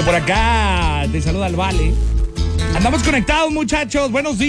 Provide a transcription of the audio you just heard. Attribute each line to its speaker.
Speaker 1: por acá te saluda el Vale. Andamos conectados, muchachos. Buenos días.